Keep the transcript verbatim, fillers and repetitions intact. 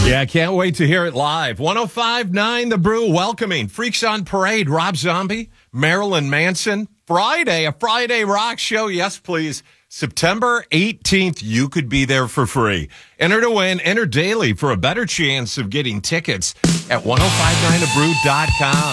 Yeah, I can't wait to hear it live. one oh five point nine The Brew welcoming Freaks on Parade, Rob Zombie, Marilyn Manson. Friday, a Friday rock show. Yes, please. September eighteenth, you could be there for free. Enter to win. Enter daily for a better chance of getting tickets at ten fifty-nine the brew dot com.